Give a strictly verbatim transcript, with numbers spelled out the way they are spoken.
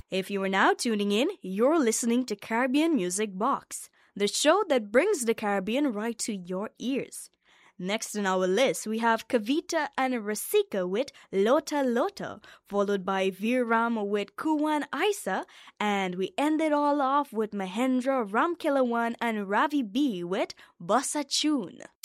If you are now tuning in, you're listening to Caribbean Music Box, the show that brings the Caribbean right to your ears. Next on our list, we have Kavita and Rasika with Lota Lota, followed by Veeram with Kuwan Isa, and we end it all off with Mahendra Ramkilawan and Ravi B with Bossa Tune.